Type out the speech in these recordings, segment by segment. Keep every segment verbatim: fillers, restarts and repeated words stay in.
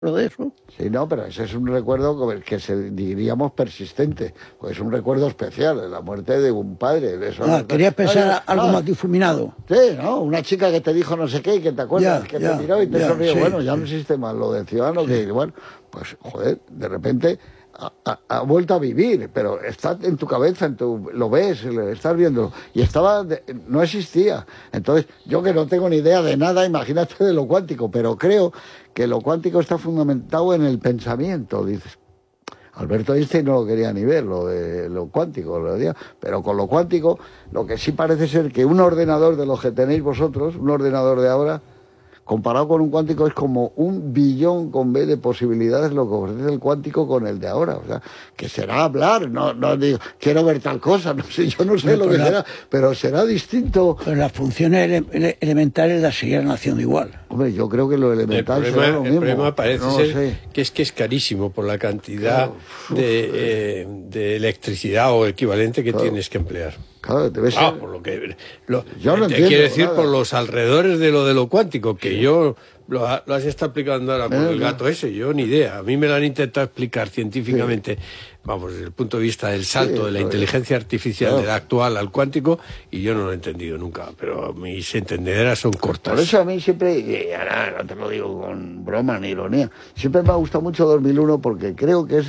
de eso. Sí, no, pero ese es un recuerdo que se diríamos persistente, pues es un recuerdo especial, la muerte de un padre. Eso Ah, no, querías pensar no, algo no, más difuminado. Sí, ¿no? Una chica que te dijo no sé qué y que te acuerdas, Ya, que ya, te miró y te ya, sonrió. sí, Bueno, ya sí. no existe más lo del ciudadano, Sí. que bueno, pues joder, de repente ha, ha- ha vuelto a vivir, pero está en tu cabeza, en tu, lo ves, lo estás viendo, y estaba, de- no existía. Entonces, yo que no tengo ni idea de nada, imagínate de lo cuántico, pero creo que lo cuántico está fundamentado en el pensamiento, dices. Alberto Einstein no lo quería ni ver, lo de lo cuántico, lo decía, pero con lo cuántico, lo que sí parece ser que un ordenador de los que tenéis vosotros, un ordenador de ahora, comparado con un cuántico, es como un billón con B de posibilidades lo que ofrece el cuántico con el de ahora. O sea, que será hablar, no, no digo, quiero ver tal cosa, no sé, yo no sé Pero lo que la- será, pero será distinto. Pero las funciones ele- ele- elementales las seguirán haciendo igual. Hombre, yo creo que lo El elemental problema, será lo el mismo. problema parece no lo ser sé. que es que es carísimo por la cantidad Claro. Uf, de, eh. eh, de electricidad o equivalente que Claro. tienes que emplear. Claro, debe ser. Ah, por lo que lo, Yo no te entiendo quiero decir nada. por los alrededores de lo de lo cuántico, que yo lo, ha- lo has estado explicando ahora por Eh, el no. gato ese, yo ni idea. A mí me lo han intentado explicar científicamente, vamos, desde el punto de vista del salto Sí, de la pero- inteligencia artificial claro. de la actual al cuántico, y yo no lo he entendido nunca, pero mis entendederas son cortas. Por eso a mí siempre, y ahora no te lo digo con broma ni ironía, siempre me ha gustado mucho dos mil uno porque creo que es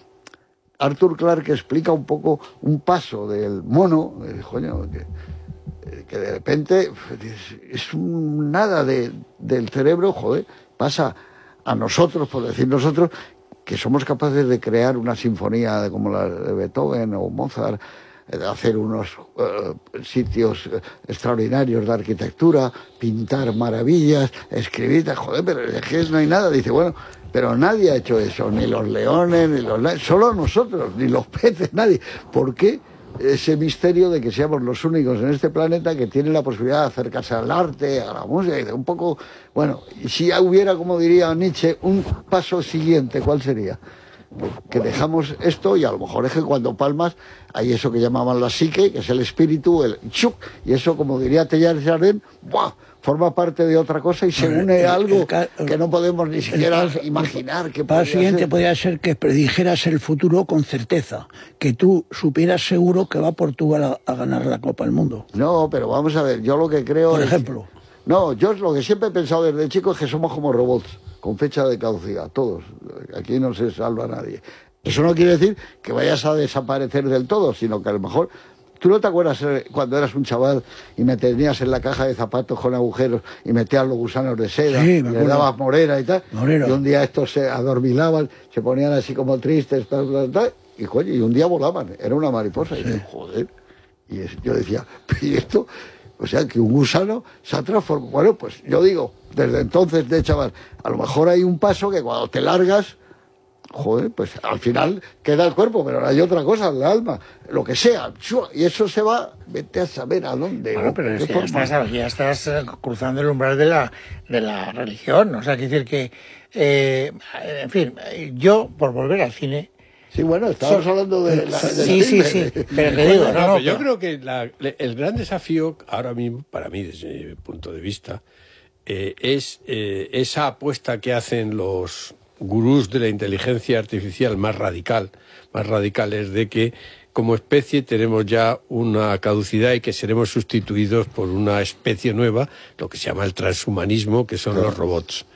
Arthur Clarke que explica un poco un paso del mono, eh, coño, que, eh, que de repente es, es un nada de, del cerebro, joder, pasa a nosotros, por decir nosotros, que somos capaces de crear una sinfonía de- como la de Beethoven o Mozart, eh, de hacer unos eh, sitios eh, extraordinarios de arquitectura, pintar maravillas, escribir, joder, pero es que no hay nada. Dice, bueno, pero nadie ha hecho eso, ni los leones, ni los la- solo nosotros, ni los peces, nadie. ¿Por qué ese misterio de que seamos los únicos en este planeta que tienen la posibilidad de acercarse al arte, a la música, y de un poco, bueno, y si hubiera, como diría Nietzsche, un paso siguiente, ¿cuál sería? Que dejamos esto y a lo mejor es que cuando palmas hay eso que llamaban la psique, que es el espíritu, el chuc, y eso, como diría Teilhard de Chardin, ¡buah!, forma parte de otra cosa y se Bueno, une el- a algo el ca- que no podemos ni siquiera paso- imaginar que El paso podría siguiente ser. podría ser que predijeras el futuro con certeza, que tú supieras seguro que va Portugal a, a ganar la Copa del Mundo, No, pero vamos a ver, yo lo que creo por es- ejemplo. No, yo lo que siempre he pensado desde chico es que somos como robots, con fecha de caducidad, todos. Aquí no se salva nadie. Eso no quiere decir que vayas a desaparecer del todo, sino que a lo mejor... ¿Tú no te acuerdas eh, cuando eras un chaval y me tenías en la caja de zapatos con agujeros y metías los gusanos de seda, Sí, me y le acuerdo. dabas morera y tal? Morera. Y un día estos se adormilaban, se ponían así como tristes, tal, tal, tal, y, coño, y un día volaban, era una mariposa. Y dices, joder. Y es- yo decía, ¿y esto? O sea, que un gusano se ha transformado. Bueno, pues yo digo, desde entonces, de chaval, a lo mejor hay un paso que cuando te largas, joder, pues al final queda el cuerpo, pero ahora hay otra cosa, el alma, lo que sea, ¡chua! Y eso se va, vete a saber a dónde. Bueno, o pero qué es que ya forma. estás, ya estás eh, cruzando el umbral de la, de la religión. O sea, quiere decir que, eh, en fin, eh, yo, por volver al cine, Sí, bueno, estábamos hablando de la... del sí, sí, cine. sí, pero te digo, no, No, no, pero yo pero- creo que la- le- el gran desafío ahora mismo, para mí, desde mi punto de vista, eh, es eh, esa apuesta que hacen los gurús de la inteligencia artificial más radical, más radicales, de que como especie tenemos ya una caducidad y que seremos sustituidos por una especie nueva, lo que se llama el transhumanismo, que son los robots.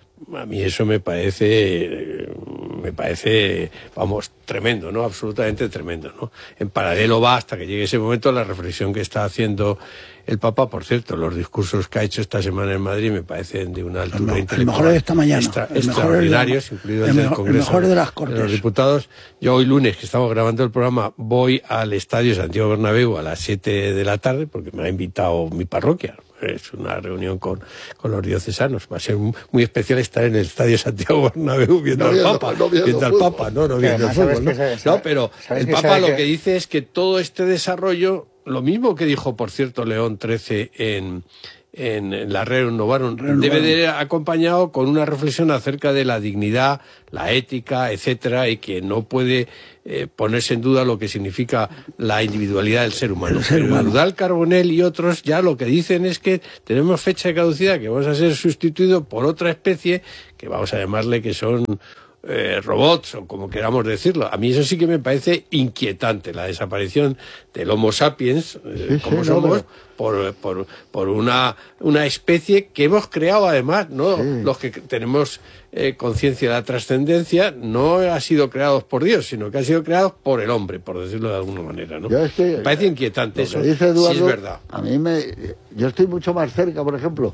A mí eso me parece, me parece, vamos, tremendo, ¿no? Absolutamente tremendo, ¿no? En paralelo va, hasta que llegue ese momento, la reflexión que está haciendo el Papa. Por cierto, los discursos que ha hecho esta semana en Madrid me parecen de una altura El me- el intelectual mejor de esta mañana. extra- El mejor es de- extraordinarios, incluido el, el del mejor- el Congreso mejor de las Cortes. los Diputados. Yo hoy lunes, que estamos grabando el programa, voy al Estadio Santiago Bernabéu a las siete de la tarde, porque me ha invitado mi parroquia. Es una reunión con, con los diocesanos. Va a ser muy especial estar en el Estadio Santiago Bernabéu viendo No al viendo- Papa. no viendo viendo al fútbol. Papa, no, no Que viendo el además sabes fútbol. que ¿no? se- No, pero sabes el que Papa sabe lo que- que dice es que todo este desarrollo, lo mismo que dijo, por cierto, León trece en, en, en la Rerum Novarum, debe de ir acompañado con una reflexión acerca de la dignidad, la ética, etcétera, y que no puede eh, ponerse en duda lo que significa la individualidad del ser humano. El ser Pero humano. Eudald Carbonell y otros ya lo que dicen es que tenemos fecha de caducidad, que vamos a ser sustituidos por otra especie que vamos a llamarle que son Eh, robots, o como queramos decirlo. A mí eso sí que me parece inquietante, la desaparición del Homo sapiens, eh, Sí, como sí, no, somos, pero- por, por, por una, una especie que hemos creado además, ¿no? Sí. Los que tenemos eh, conciencia de la trascendencia, no ha sido creados por Dios, sino que ha sido creados por el hombre, por decirlo de alguna manera, ¿no? Yo es que- me parece inquietante Lo eso, que dice Eduardo, sí es verdad. a mí me... Yo estoy mucho más cerca, por ejemplo,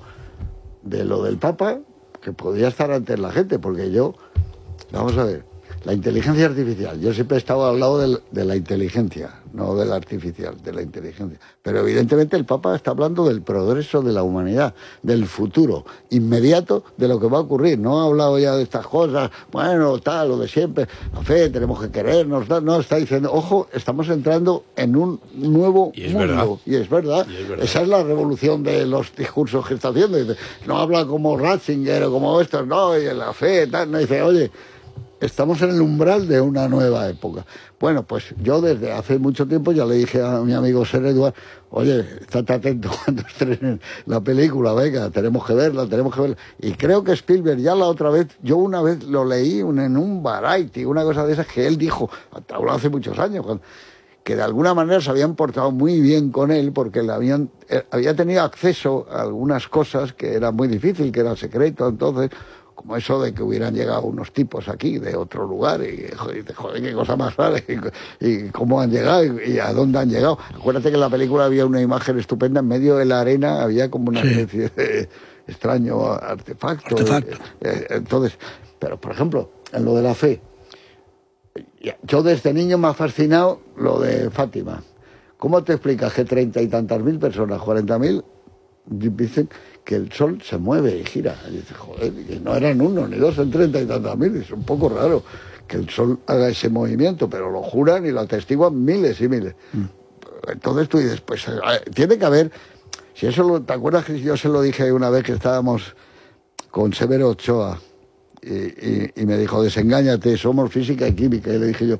de lo del Papa, que podía estar antes la gente, porque yo... Vamos a ver, la inteligencia artificial. Yo siempre he estado al lado del- de la inteligencia, no de la artificial, de la inteligencia. Pero evidentemente el Papa está hablando del progreso de la humanidad, del futuro inmediato de lo que va a ocurrir. No ha hablado ya de estas cosas, bueno, tal, lo de siempre, la fe, tenemos que querernos, tal. No, está diciendo, ojo, estamos entrando en un nuevo Y es mundo. verdad. Y es verdad. Y es verdad. Esa es la revolución de los discursos que está haciendo. Dice, no habla como Ratzinger o como estos, no, y en la fe, tal. No, dice, oye, estamos en el umbral de una nueva época. Bueno, pues yo desde hace mucho tiempo ya le dije a mi amigo Ser Eduard, oye, estate atento cuando estrenen la película, venga, tenemos que verla, tenemos que verla. Y creo que Spielberg ya la otra vez, yo una vez lo leí en un Variety, una cosa de esas que él dijo, habló hace muchos años, cuando, que de alguna manera se habían portado muy bien con él porque le habían, eh, había tenido acceso a algunas cosas que era muy difícil, que era secreto, entonces... como eso de que hubieran llegado unos tipos aquí de otro lugar y joder, joder qué cosa más rara y, y cómo han llegado y, y a dónde han llegado. Acuérdate que en la película había una imagen estupenda, en medio de la arena había como una Sí. especie de extraño artefacto. Artefacto. Eh, eh, entonces, pero por ejemplo, en lo de la fe, yo desde niño me ha fascinado lo de Fátima. ¿Cómo te explicas que treinta y tantas mil personas, cuarenta mil, dicen que el sol se mueve y gira? Y dices, joder, que no eran uno ni dos, en treinta y tantas mil. Es un poco raro que el sol haga ese movimiento, pero lo juran y lo atestiguan miles y miles. Mm. Entonces tú dices, pues tiene que haber... Si eso lo, ¿te acuerdas que yo se lo dije una vez que estábamos con Severo Ochoa? Y, y, y me dijo, desengáñate, somos física y química. Y le dije yo,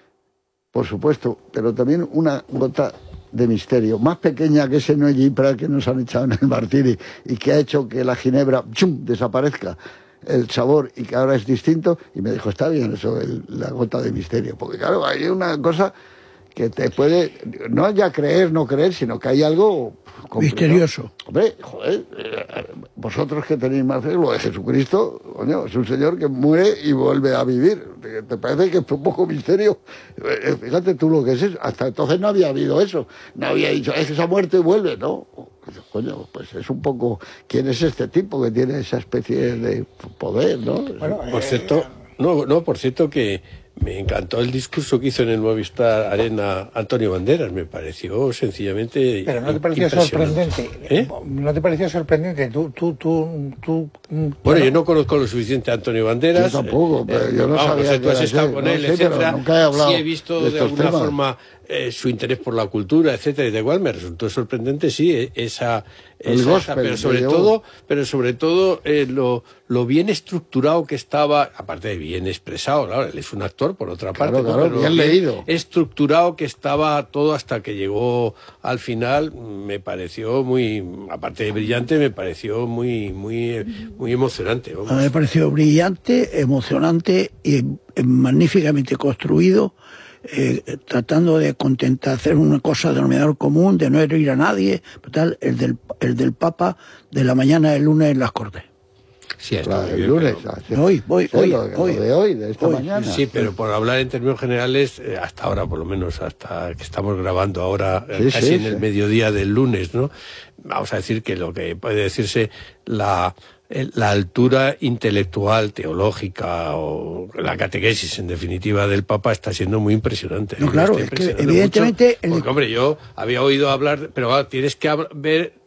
por supuesto, pero también una gota de misterio, más pequeña que ese Noé Gipra que nos han echado en el Martini y que ha hecho que la ginebra ¡chum!, desaparezca el sabor y que ahora es distinto. Y me dijo, está bien eso, el, la gota de misterio, porque claro, hay una cosa que te puede, no ya creer, no creer, sino que hay algo complicado. Misterioso. Hombre, joder, eh, vosotros que tenéis más fe, lo de Jesucristo, coño, es un señor que muere y vuelve a vivir. ¿Te, te parece que es un poco misterio? Eh, fíjate tú lo que es eso. Hasta entonces no había habido eso. No había dicho, es que se ha muerto y vuelve, ¿no? Coño, pues es un poco, ¿quién es este tipo que tiene esa especie de poder, no? Bueno, Por eh, cierto, no, no, por cierto que me encantó el discurso que hizo en el Movistar Arena Antonio Banderas, me pareció sencillamente pero no te pareció impresionante. sorprendente. ¿Eh? No te pareció sorprendente. Tú, tú, tú, tú. Bueno, yo no conozco lo suficiente a Antonio Banderas. Yo tampoco, pero yo no vamos, sabía o sea, tú que has era estado así, con no él, sé, pero etcétera. nunca he hablado Sí he visto de de, estos alguna temas. forma eh, su interés por la cultura, etcétera, y de igual me resultó sorprendente, sí, eh, esa, El esa- gospel pero que sobre llevó. todo, pero sobre todo eh, lo, lo bien estructurado que estaba, aparte de bien expresado, claro, él es un actor por otra Claro, parte, ¿no? claro, Pero bien leído. estructurado que estaba todo hasta que llegó al final, me pareció muy, aparte de brillante, me pareció muy, muy, muy emocionante. Vamos. A mí me pareció brillante, emocionante y eh, magníficamente construido, eh, tratando de contentar, hacer una cosa denominador común, de no herir a nadie, tal, el del, el del Papa de la mañana del lunes en las Cortes. Sí, está Claro, muy el bien, lunes. pero- así. Hoy, hoy, Sí, hoy, lo, lo hoy. de hoy, de esta Hoy, mañana. Sí, pero por hablar en términos generales, eh, hasta ahora, por lo menos hasta que estamos grabando ahora, eh, Sí, casi sí, en sí. el mediodía del lunes, ¿no? Vamos a decir que lo que puede decirse la, eh, la altura intelectual, teológica o la catequesis, en definitiva, del Papa está siendo muy impresionante. No, Me claro, está es que impresionando evidentemente mucho, el- porque, hombre, yo había oído hablar, pero ah, tienes que hab- ver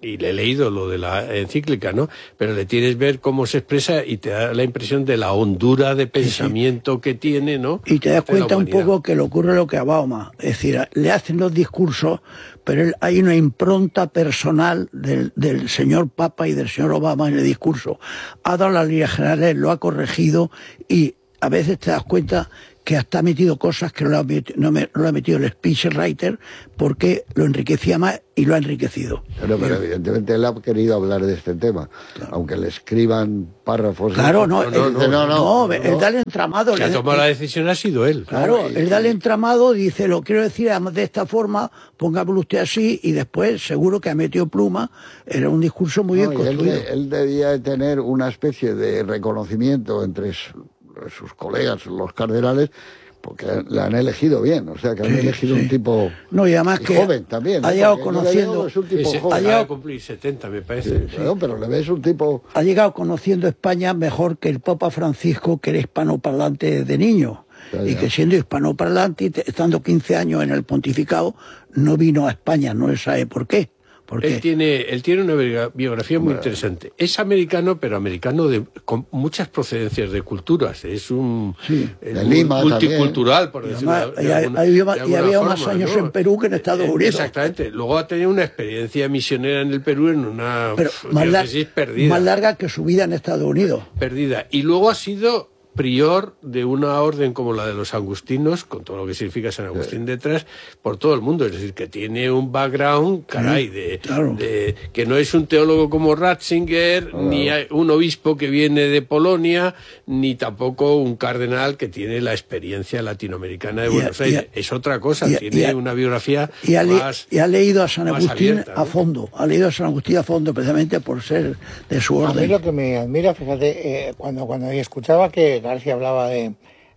y le he leído lo de la encíclica, ¿no? Pero le tienes ver cómo se expresa y te da la impresión de la hondura de pensamiento sí, sí. que tiene, ¿no? Y te das cuenta un poco que le ocurre lo que a Bauman, es decir, le hacen los discursos, pero él, hay una impronta personal del, del señor Papa y del señor Obama en el discurso. Ha dado las líneas generales, lo ha corregido y a veces te das cuenta que hasta ha metido cosas que no lo ha metido, no me, no lo ha metido el speechwriter porque lo enriquecía más y lo ha enriquecido. Pero, pero evidentemente él ha querido hablar de este tema, claro. Aunque le escriban párrafos... Claro, no, no, no, él, no, no, no, no, él da el entramado. Que ha tomado la decisión ha sido él. Claro, él da el entramado, dice, lo quiero decir de esta forma, póngamelo usted así, y después seguro que ha metido pluma, era un discurso muy no, bien construido. Él, él debía tener una especie de reconocimiento entre sus colegas, los cardenales, porque le han elegido bien, o sea que han sí, elegido sí. un tipo no, y además que joven también. Ha llegado ¿no? conociendo... Es un tipo sí, joven. Ha llegado a cumplir setenta, me parece. Sí, sí. Claro, pero le ves un tipo... Ha llegado conociendo España mejor que el Papa Francisco, que era hispanoparlante de niño. Ya, ya. Y que siendo hispanoparlante, estando quince años en el pontificado, no vino a España, no sabe por qué. Él tiene, él tiene una biografía muy interesante. Es americano, pero americano de, con muchas procedencias de culturas. Es un sí, es de Lima multicultural, por decirlo de, de alguna, y, de alguna y había forma, más años ¿no? en Perú que en Estados Unidos. Exactamente. Luego ha tenido una experiencia misionera en el Perú en una pero uf, más, lar perdida. más larga que su vida en Estados Unidos. Perdida. Y luego ha sido prior de una orden como la de los agustinos, con todo lo que significa San Agustín sí. detrás, por todo el mundo. Es decir, que tiene un background, caray, de, claro. de que no es un teólogo como Ratzinger, claro. ni un obispo que viene de Polonia, ni tampoco un cardenal que tiene la experiencia latinoamericana de Buenos a, Aires. A, es otra cosa, a, tiene a, una biografía y ha, más y ha leído a San Agustín abierta, ¿no? a fondo, ha leído a San Agustín a fondo precisamente por ser de su orden. A mí lo que me admira, fíjate, eh, cuando, cuando escuchaba que García hablaba de,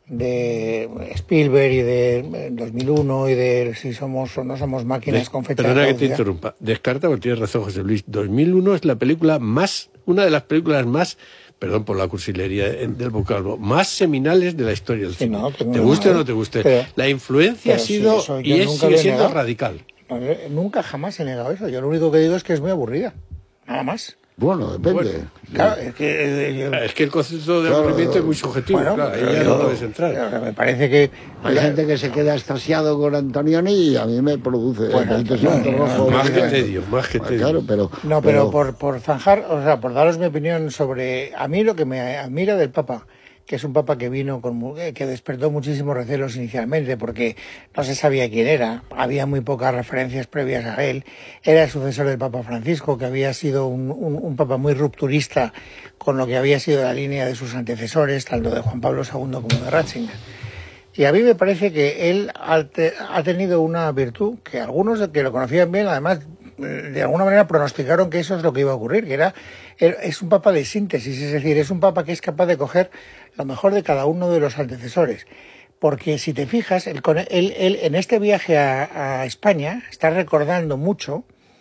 de Spielberg y de dos mil uno y de si somos o no somos máquinas de, con fecha perdona de que te interrumpa. Descarta, porque tienes razón, José Luis. dos mil uno es la película más, una de las películas más, perdón por la cursilería del vocablo, más seminales de la historia del sí, cine. No, te guste o no te guste. Pero, la influencia ha sido sí, y es, sigue siendo negado. radical. No, nunca jamás he negado eso. Yo lo único que digo es que es muy aburrida. Nada más. Bueno, depende. Bueno, claro, es, que, eh, es que el concepto de claro, aburrimiento es muy subjetivo, bueno, claro, ahí ya no puedes entrar. Claro, me parece que... Hay la, gente que se queda extasiado con Antonioni y a mí me produce bueno, el tesoro no, rojo. Más que tedio, más que tedio. Claro, pero, no, pero, pero por, por zanjar, o sea, por daros mi opinión sobre... A mí lo que me admira del Papa, que es un papa que vino con, que despertó muchísimos recelos inicialmente porque no se sabía quién era, había muy pocas referencias previas a él, era el sucesor del Papa Francisco, que había sido un, un, un papa muy rupturista con lo que había sido la línea de sus antecesores, tanto de Juan Pablo segundo como de Ratzinger. Y a mí me parece que él ha tenido una virtud que algunos que lo conocían bien, además, de alguna manera pronosticaron que eso es lo que iba a ocurrir, que era, es un papa de síntesis, es decir, es un papa que es capaz de coger lo mejor de cada uno de los antecesores. Porque si te fijas, él, él, él en este viaje a, a España está recordando mucho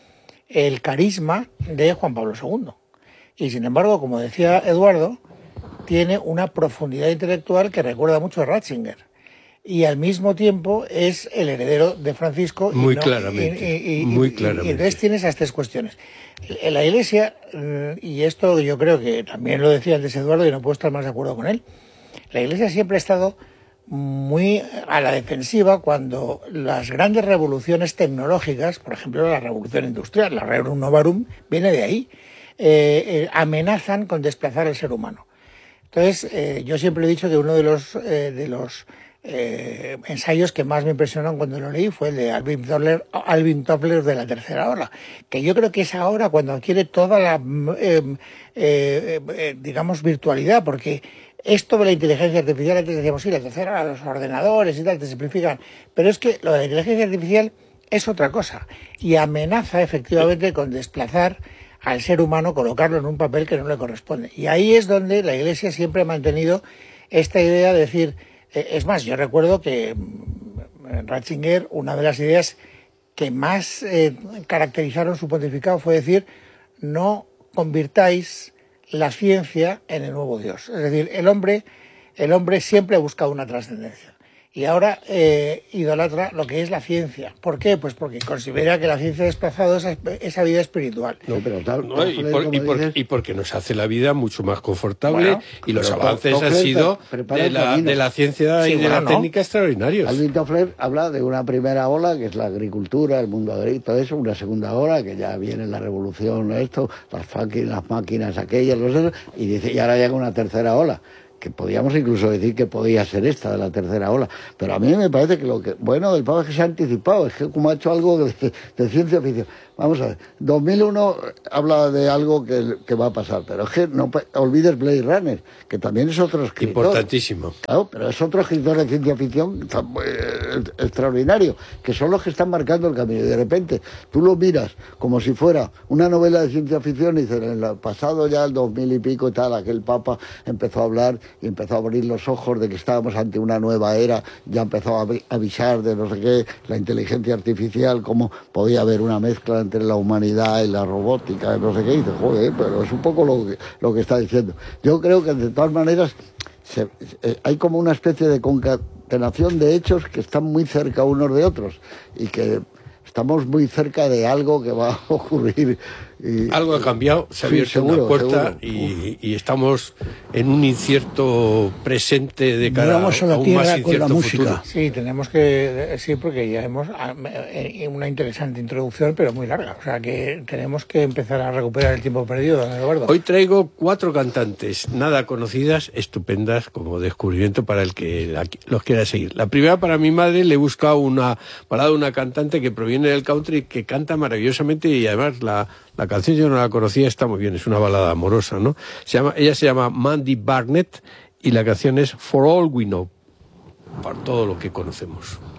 el carisma de Juan Pablo segundo. Y sin embargo, como decía Eduardo, tiene una profundidad intelectual que recuerda mucho a Ratzinger. Y al mismo tiempo es el heredero de Francisco. Muy y no, claramente. Y, y, y, muy y, claramente. Y entonces tienes estas tres cuestiones. En la Iglesia, y esto yo creo que también lo decía antes Eduardo y no puedo estar más de acuerdo con él, la Iglesia siempre ha estado muy a la defensiva cuando las grandes revoluciones tecnológicas, por ejemplo la revolución industrial, la Rerum Novarum, viene de ahí, eh, eh, amenazan con desplazar al ser humano. Entonces, eh, yo siempre he dicho que uno de los, eh, de los Eh, ensayos que más me impresionaron cuando lo leí fue el de Alvin Toffler, Alvin Toffler de la tercera ola, que yo creo que es ahora cuando adquiere toda la eh, eh, eh, digamos virtualidad, porque esto de la inteligencia artificial, antes decíamos sí, la tercera ola, los ordenadores y tal, te simplifican, pero es que lo de la inteligencia artificial es otra cosa y amenaza efectivamente con desplazar al ser humano, colocarlo en un papel que no le corresponde, y ahí es donde la Iglesia siempre ha mantenido esta idea de decir. Es más, yo recuerdo que Ratzinger, una de las ideas que más eh, caracterizaron su pontificado fue decir, no convirtáis la ciencia en el nuevo Dios. Es decir, el hombre, el hombre siempre ha buscado una trascendencia. y ahora eh, idolatra lo que es la ciencia. ¿Por qué? Pues porque considera que la ciencia ha desplazado esa, esa vida espiritual. No, pero tal, no, y, por, y, por, y porque nos hace la vida mucho más confortable, bueno, y los avances Toffler han sido de la, de la ciencia sí, y de bueno, la ¿no? técnica extraordinarios. Alvin Toffler habla de una primera ola, que es la agricultura, el mundo agrícola, todo eso, una segunda ola, que ya viene la revolución, esto, las, las máquinas aquellas, los esos, y dice, y ahora llega una tercera ola, que podíamos incluso decir que podía ser esta de la tercera ola, pero a mí me parece que lo que bueno del Papa es que se ha anticipado, es que como ha hecho algo de, de ciencia ficción. Vamos a ver, dos mil uno habla de algo que, que va a pasar, pero es que no olvides Blade Runner, que también es otro escritor. Importantísimo. Claro, pero es otro escritor de ciencia ficción eh, extraordinario, que son los que están marcando el camino. Y de repente tú lo miras como si fuera una novela de ciencia ficción y dices, en el pasado ya el dos mil y pico y tal, aquel Papa empezó a hablar y empezó a abrir los ojos de que estábamos ante una nueva era, ya empezó a avisar de no sé qué, la inteligencia artificial, cómo podía haber una mezcla entre la humanidad y la robótica, no sé qué, y dice, joder, pero es un poco lo que, lo que está diciendo. Yo creo que de todas maneras se, eh, hay como una especie de concatenación de hechos que están muy cerca unos de otros y que estamos muy cerca de algo que va a ocurrir. Y, algo ha cambiado, se ha abierto sí, seguro, una puerta y, y estamos en un incierto presente de cara Vamos a, la a un más con la música. Futuro. Sí, tenemos que, sí, porque ya hemos una interesante introducción, pero muy larga, o sea que tenemos que empezar a recuperar el tiempo perdido, don Eduardo. Hoy traigo cuatro cantantes, nada conocidas, estupendas, como descubrimiento para el que la, los quiera seguir. La primera, para mi madre, le he buscado una balada de una cantante que proviene del country, que canta maravillosamente y además la La canción yo no la conocía, está muy bien, es una balada amorosa, ¿no? Se llama, ella se llama Mandy Barnett y la canción es For All We Know, por todo lo que conocemos.